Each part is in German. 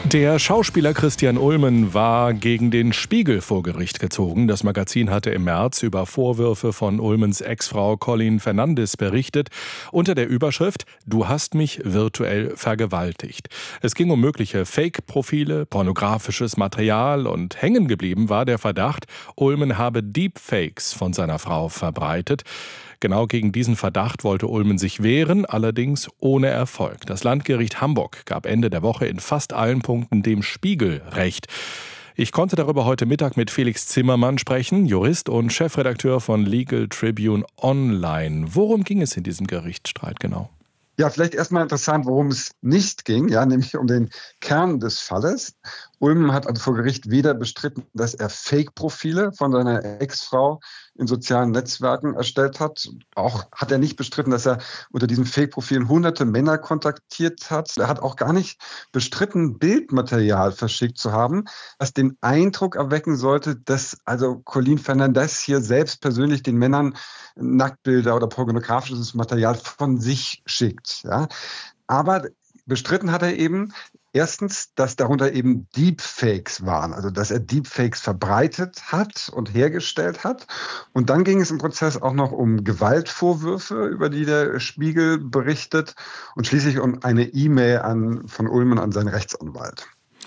Der Schauspieler Christian Ulmen war gegen den Spiegel vor Gericht gezogen. Das Magazin hatte im März über Vorwürfe von Ulmens Ex-Frau Colleen Fernandes berichtet, unter der Überschrift »Du hast mich virtuell vergewaltigt«. Es ging um mögliche Fake-Profile, pornografisches Material und hängen geblieben war der Verdacht, Ulmen habe Deepfakes von seiner Frau verbreitet. Genau gegen diesen Verdacht wollte Ulmen sich wehren, allerdings ohne Erfolg. Das Landgericht Hamburg gab Ende der Woche in fast allen Punkten dem Spiegel recht. Ich konnte darüber heute Mittag mit Felix Zimmermann sprechen, Jurist und Chefredakteur von Legal Tribune Online. Worum ging es in diesem Gerichtsstreit genau? Ja, vielleicht erstmal interessant, worum es nicht ging, ja, nämlich um den Kern des Falles. Ulmen hat also vor Gericht weder bestritten, dass er Fake-Profile von seiner Ex-Frau in sozialen Netzwerken erstellt hat. Auch hat er nicht bestritten, dass er unter diesen Fake-Profilen hunderte Männer kontaktiert hat. Er hat auch gar nicht bestritten, Bildmaterial verschickt zu haben, das den Eindruck erwecken sollte, dass also Colleen Fernandes hier selbst persönlich den Männern Nacktbilder oder pornografisches Material von sich schickt. Ja. Aber bestritten hat er eben erstens, dass darunter eben Deepfakes waren, also dass er Deepfakes verbreitet hat und hergestellt hat. Und dann ging es im Prozess auch noch um Gewaltvorwürfe, über die der Spiegel berichtet, und schließlich um eine E-Mail von Ulmen an seinen Rechtsanwalt.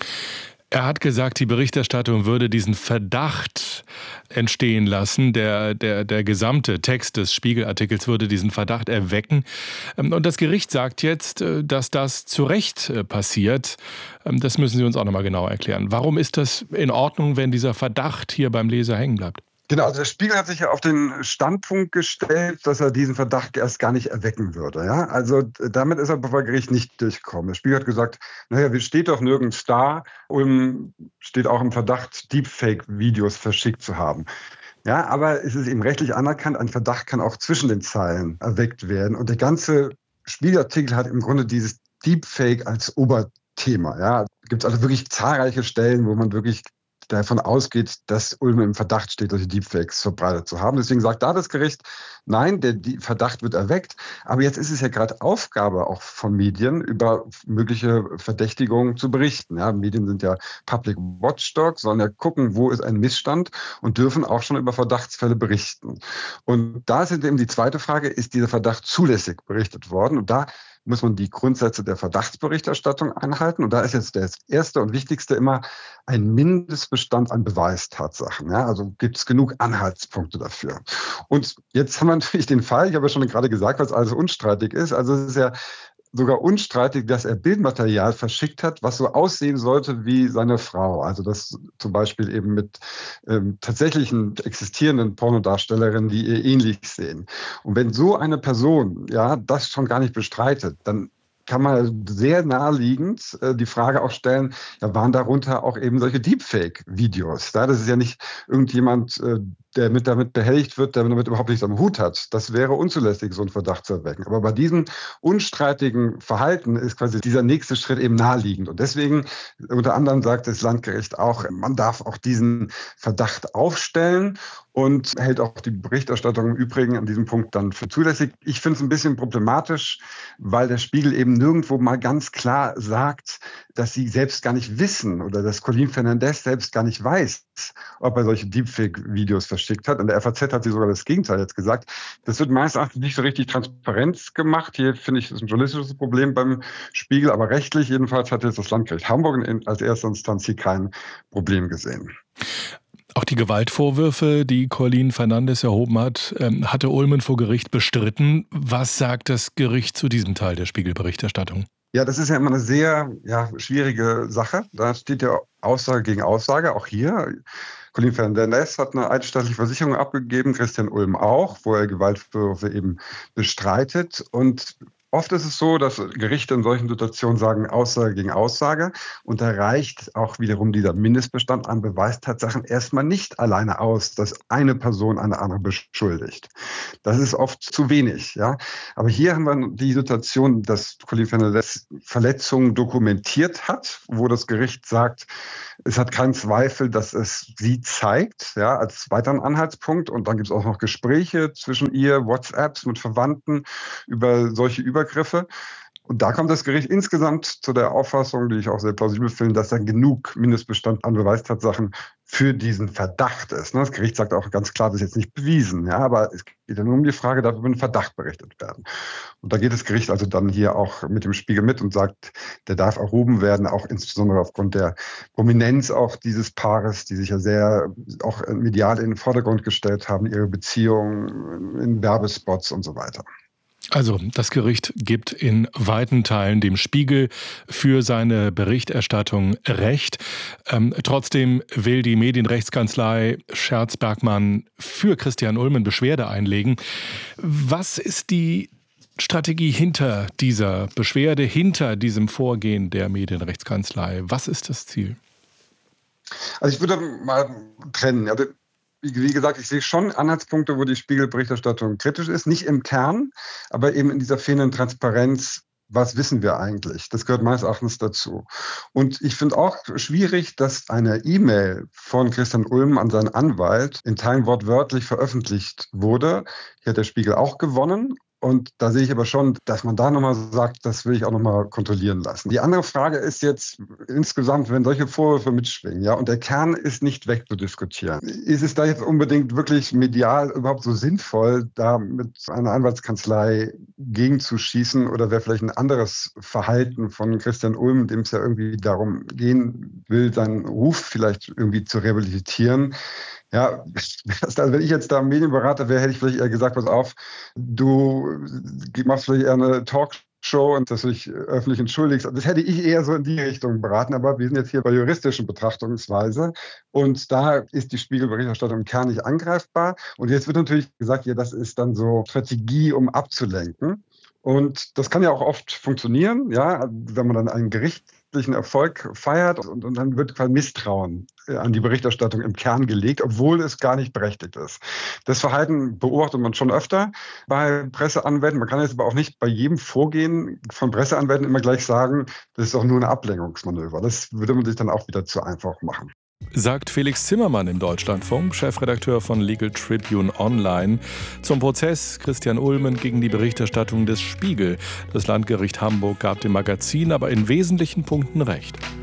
Er hat gesagt, die Berichterstattung würde diesen Verdacht entstehen lassen. Der gesamte Text des Spiegelartikels würde diesen Verdacht erwecken. Und das Gericht sagt jetzt, dass das zu Recht passiert. Das müssen Sie uns auch nochmal genau erklären. Warum ist das in Ordnung, wenn dieser Verdacht hier beim Leser hängen bleibt? Genau, also der Spiegel hat sich ja auf den Standpunkt gestellt, dass er diesen Verdacht erst gar nicht erwecken würde. Ja? Also damit ist er vor Gericht nicht durchgekommen. Der Spiegel hat gesagt, naja, steht doch nirgends da, Ulm steht auch im Verdacht, Deepfake-Videos verschickt zu haben. Ja, aber es ist eben rechtlich anerkannt, ein Verdacht kann auch zwischen den Zeilen erweckt werden. Und der ganze Spiegelartikel hat im Grunde dieses Deepfake als Oberthema. Ja, gibt es also wirklich zahlreiche Stellen, wo man wirklich davon ausgeht, dass Ulmen im Verdacht steht, solche Deepfakes verbreitet zu haben. Deswegen sagt da das Gericht, nein, der Verdacht wird erweckt. Aber jetzt ist es ja gerade Aufgabe auch von Medien, über mögliche Verdächtigungen zu berichten. Ja, Medien sind ja Public Watchdog, sollen ja gucken, wo ist ein Missstand, und dürfen auch schon über Verdachtsfälle berichten. Und da ist eben die zweite Frage, ist dieser Verdacht zulässig berichtet worden? Und da muss man die Grundsätze der Verdachtsberichterstattung einhalten. Und da ist jetzt das Erste und Wichtigste immer ein Mindestbestand an Beweistatsachen. Ja, also gibt es genug Anhaltspunkte dafür. Und jetzt haben wir natürlich den Fall, ich habe ja schon gerade gesagt, was alles unstreitig ist. Also es ist ja sogar unstreitig, dass er Bildmaterial verschickt hat, was so aussehen sollte wie seine Frau. Also das zum Beispiel eben mit tatsächlichen existierenden Pornodarstellerinnen, die ihr ähnlich sehen. Und wenn so eine Person ja das schon gar nicht bestreitet, dann kann man sehr naheliegend die Frage auch stellen, ja, waren darunter auch eben solche Deepfake-Videos? Ja, das ist ja nicht irgendjemand, der damit behelligt wird, der damit überhaupt nichts am Hut hat. Das wäre unzulässig, so einen Verdacht zu erwecken. Aber bei diesem unstreitigen Verhalten ist quasi dieser nächste Schritt eben naheliegend. Und deswegen, unter anderem sagt das Landgericht auch, man darf auch diesen Verdacht aufstellen und hält auch die Berichterstattung im Übrigen an diesem Punkt dann für zulässig. Ich finde es ein bisschen problematisch, weil der Spiegel eben nirgendwo mal ganz klar sagt, dass sie selbst gar nicht wissen oder dass Colleen Fernandes selbst gar nicht weiß, ob er solche Deepfake-Videos verschickt hat. In der FAZ hat sie sogar das Gegenteil jetzt gesagt. Das wird meines Erachtens nicht so richtig transparent gemacht. Hier finde ich, das ist ein journalistisches Problem beim Spiegel, aber rechtlich jedenfalls hat jetzt das Landgericht Hamburg als erste Instanz hier kein Problem gesehen. Auch die Gewaltvorwürfe, die Colleen Fernandes erhoben hat, hatte Ulmen vor Gericht bestritten. Was sagt das Gericht zu diesem Teil der Spiegelberichterstattung? Ja, das ist ja immer eine sehr schwierige Sache. Da steht ja Aussage gegen Aussage, auch hier. Colleen Fernandes hat eine eidesstattliche Versicherung abgegeben, Christian Ulm auch, wo er Gewaltvorwürfe eben bestreitet. Und oft ist es so, dass Gerichte in solchen Situationen sagen Aussage gegen Aussage, und da reicht auch wiederum dieser Mindestbestand an Beweistatsachen erstmal nicht alleine aus, dass eine Person eine andere beschuldigt. Das ist oft zu wenig. Ja? Aber hier haben wir die Situation, dass Colleen Fernandes Verletzungen dokumentiert hat, wo das Gericht sagt, es hat keinen Zweifel, dass es sie zeigt, ja, als weiteren Anhaltspunkt. Und dann gibt es auch noch Gespräche zwischen ihr, WhatsApps mit Verwandten über solche Übergriffe. Und da kommt das Gericht insgesamt zu der Auffassung, die ich auch sehr plausibel finde, dass da genug Mindestbestand an Beweistatsachen für diesen Verdacht ist. Das Gericht sagt auch ganz klar, das ist jetzt nicht bewiesen, ja, aber es geht ja nur um die Frage, darf über einen Verdacht berichtet werden. Und da geht das Gericht also dann hier auch mit dem Spiegel mit und sagt, der darf erhoben werden, auch insbesondere aufgrund der Prominenz auch dieses Paares, die sich ja sehr auch medial in den Vordergrund gestellt haben, ihre Beziehung in Werbespots und so weiter. Also das Gericht gibt in weiten Teilen dem Spiegel für seine Berichterstattung Recht. Trotzdem will die Medienrechtskanzlei Scherz-Bergmann für Christian Ulmen Beschwerde einlegen. Was ist die Strategie hinter dieser Beschwerde, hinter diesem Vorgehen der Medienrechtskanzlei? Was ist das Ziel? Also ich würde mal trennen. Also wie gesagt, ich sehe schon Anhaltspunkte, wo die Spiegelberichterstattung kritisch ist. Nicht im Kern, aber eben in dieser fehlenden Transparenz. Was wissen wir eigentlich? Das gehört meines Erachtens dazu. Und ich finde auch schwierig, dass eine E-Mail von Christian Ulmen an seinen Anwalt in Teilen wortwörtlich veröffentlicht wurde. Hier hat der Spiegel auch gewonnen. Und da sehe ich aber schon, dass man da nochmal sagt, das will ich auch nochmal kontrollieren lassen. Die andere Frage ist jetzt insgesamt, wenn solche Vorwürfe mitschwingen, ja, und der Kern ist nicht wegzudiskutieren. Ist es da jetzt unbedingt wirklich medial überhaupt so sinnvoll, da mit einer Anwaltskanzlei gegenzuschießen, oder wäre vielleicht ein anderes Verhalten von Christian Ulmen, dem es ja irgendwie darum gehen will, seinen Ruf vielleicht irgendwie zu rehabilitieren? Ja, also wenn ich jetzt da Medienberater wäre, hätte ich vielleicht eher gesagt, pass auf, du machst vielleicht eher eine Talkshow und dass du dich öffentlich entschuldigst. Das hätte ich eher so in die Richtung beraten, aber wir sind jetzt hier bei juristischen Betrachtungsweise und da ist die Spiegelberichterstattung im Kern nicht angreifbar. Und jetzt wird natürlich gesagt, ja, das ist dann so Strategie, um abzulenken. Und das kann ja auch oft funktionieren, ja, wenn man dann einen gerichtlichen Erfolg feiert und dann wird quasi Misstrauen an die Berichterstattung im Kern gelegt, obwohl es gar nicht berechtigt ist. Das Verhalten beobachtet man schon öfter bei Presseanwälten. Man kann jetzt aber auch nicht bei jedem Vorgehen von Presseanwälten immer gleich sagen, das ist doch nur ein Ablenkungsmanöver. Das würde man sich dann auch wieder zu einfach machen. Sagt Felix Zimmermann im Deutschlandfunk, Chefredakteur von Legal Tribune Online, zum Prozess Christian Ulmen gegen die Berichterstattung des Spiegel. Das Landgericht Hamburg gab dem Magazin aber in wesentlichen Punkten Recht.